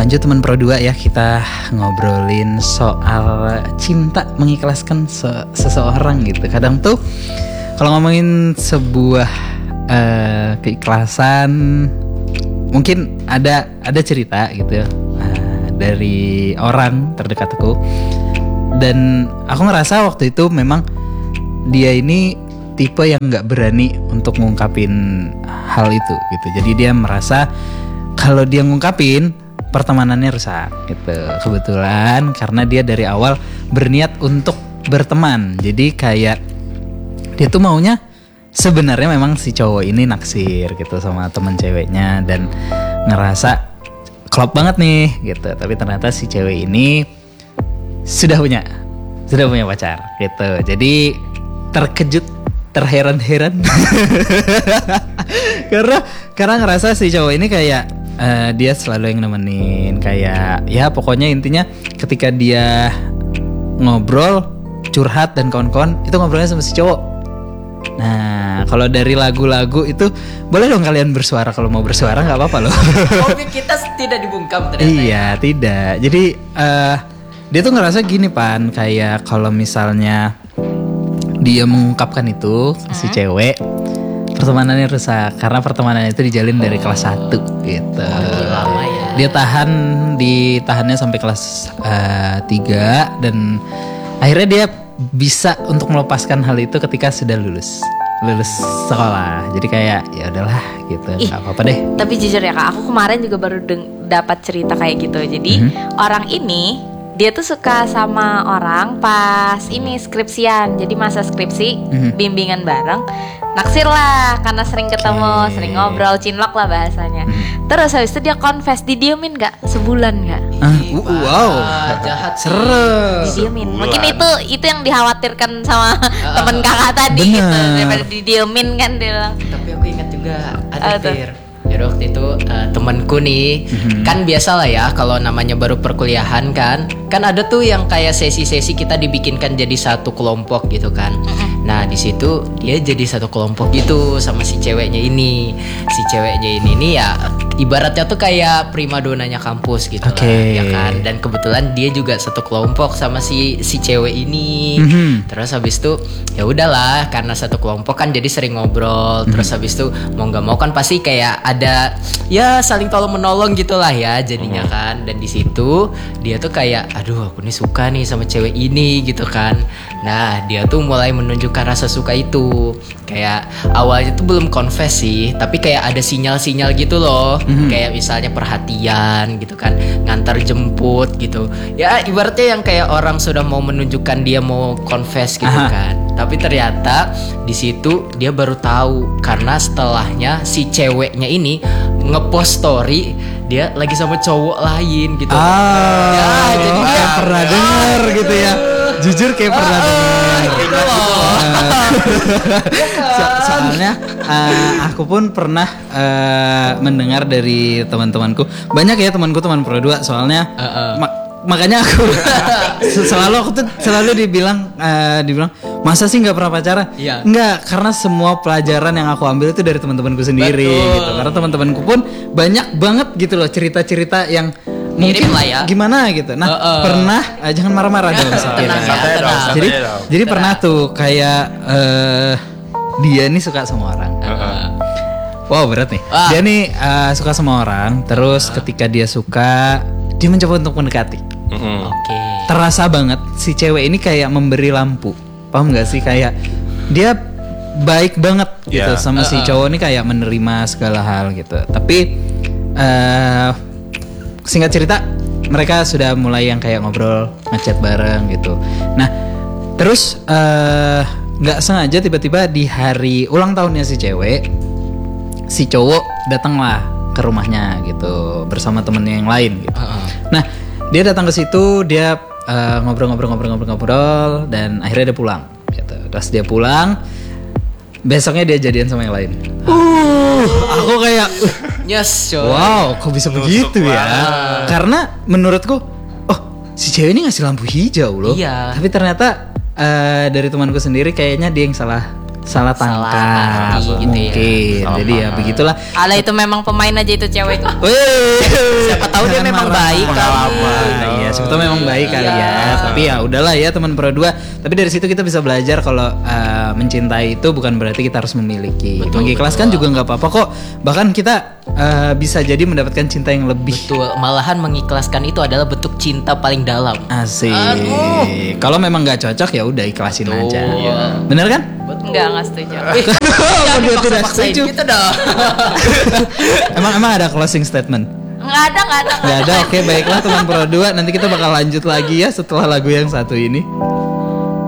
lanjut teman Pro 2 ya, kita ngobrolin soal cinta mengikhlaskan seseorang gitu. Kadang tuh kalau ngomongin sebuah keikhlasan, mungkin ada cerita gitu dari orang terdekat aku, dan aku ngerasa waktu itu memang dia ini tipe yang nggak berani untuk ngungkapin hal itu gitu. Jadi dia merasa kalau dia ngungkapin pertemanannya rusak gitu. Kebetulan karena dia dari awal berniat untuk berteman, jadi kayak dia tuh maunya sebenarnya memang si cowok ini naksir gitu sama teman ceweknya dan ngerasa klop banget nih gitu. Tapi ternyata si cewek ini sudah punya pacar gitu. Jadi terkejut, terheran-heran karena ngerasa si cowok ini kayak dia selalu yang nemenin, kayak ya pokoknya intinya ketika dia ngobrol, curhat dan kawan-kawan itu ngobrolnya sama si cowok. Nah, kalau dari lagu-lagu itu boleh dong kalian bersuara, kalau mau bersuara nggak apa-apa loh. Hobi kita tidak dibungkam ternyata. Iya, tidak. Jadi dia tuh ngerasa gini Pan, kayak kalau misalnya dia mengungkapkan itu si cewek, pertemanannya rusak karena pertemanan itu dijalin dari kelas 1 gitu. Lama ya. Dia ditahannya sampai kelas 3 dan akhirnya dia bisa untuk melepaskan hal itu ketika sudah lulus sekolah. Jadi kayak ya udahlah gitu, nggak apa-apa deh. Tapi jujur ya Kak, aku kemarin juga baru dapat cerita kayak gitu. Jadi orang ini dia tuh suka sama orang pas ini skripsian. Jadi masa skripsi bimbingan bareng, naksir lah karena sering ketemu, sering ngobrol, cinlok lah bahasanya. Terus habis itu dia confess, didiemin gak? Sebulan gak? Wow, jahat serem. Didiemin. Mungkin itu yang dikhawatirkan sama temen kakak tadi bener. gitu. Daripada didiemin kan dia bilang. Tapi aku ingat juga ada Tir. Jadi waktu itu temanku nih, kan biasa lah ya kalau namanya baru perkuliahan kan ada tuh yang kayak sesi-sesi kita dibikinkan jadi satu kelompok gitu kan. Nah di situ dia jadi satu kelompok gitu sama si ceweknya ini. Si ceweknya ini nih ya ibaratnya tuh kayak primadonanya kampus gitu lah, ya kan. Dan kebetulan dia juga satu kelompok sama si cewek ini. Terus habis itu ya udahlah, karena satu kelompok kan jadi sering ngobrol. Terus habis itu mau nggak mau kan pasti kayak ada ya saling tolong menolong gitulah ya jadinya kan. Dan di situ dia tuh kayak aduh aku nih suka nih sama cewek ini gitu kan. Nah dia tuh mulai menunjukkan rasa suka itu. Kayak awalnya tuh belum confess sih, tapi kayak ada sinyal-sinyal gitu loh. Kayak misalnya perhatian gitu kan, ngantar jemput gitu. Ya ibaratnya yang kayak orang sudah mau menunjukkan dia mau confess gitu kan. Tapi ternyata di situ dia baru tahu karena setelahnya si ceweknya ini ngepost story dia lagi sama cowok lain gitu. Ya, jadi dia pernah dengar gitu ya. Jujur kayak pernah dengar. Soalnya aku pun pernah mendengar dari teman-temanku. Banyak ya teman Pro 2 soalnya. Makanya aku selalu dibilang masa sih nggak pernah pacaran? Iya. Nggak, karena semua pelajaran yang aku ambil itu dari teman-temanku sendiri. Gitu. Karena teman-temanku pun banyak banget gitu loh cerita-cerita yang mungkin lah ya. Gimana gitu. Nah pernah jangan marah-marah dong. Jadi pernah tuh kayak dia nih suka sama orang. Wow berat nih. Dia nih suka sama orang. Terus ketika dia suka, dia mencoba untuk mendekati. Terasa banget si cewek ini kayak memberi lampu. Paham gak sih, kayak dia baik banget gitu sama si cowok ini, kayak menerima segala hal gitu. Tapi singkat cerita mereka sudah mulai yang kayak ngobrol, ngechat bareng gitu. Nah terus gak sengaja tiba-tiba di hari ulang tahunnya si cewek, si cowok datanglah ke rumahnya gitu bersama temennya yang lain gitu. Nah dia datang ke situ, dia ngobrol dan akhirnya dia pulang gitu. Terus dia pulang, besoknya dia jadian sama yang lain. Aku kayak yes, wow, kok bisa begitu ya? Karena menurutku, oh si cewek ini ngasih lampu hijau loh. Iya. Tapi ternyata dari temanku sendiri kayaknya dia yang salah salah tangkap arti gitu ya. mungkin. Jadi ya begitulah. Ala itu memang pemain aja itu cewek itu. Siapa tahu dia memang baik kali. Iya, sebetulnya memang baik kali ya. Tapi ya udahlah ya teman Pro 2. Tapi dari situ kita bisa belajar kalau mencintai itu bukan berarti kita harus memiliki. Mengikhlaskan juga nggak apa-apa kok. Bahkan kita bisa jadi mendapatkan cinta yang lebih. Betul, malahan mengikhlaskan itu adalah bentuk cinta paling dalam. Asik. Kalau memang nggak cocok ya udah ikhlasin aja. Bener kan? Enggak setuju. Kalau dia tidak setuju. Gitu dong. Emang ada closing statement? Enggak ada. Nggak ada. Oke, baiklah teman Pro 2. Nanti kita bakal lanjut lagi ya setelah lagu yang satu ini.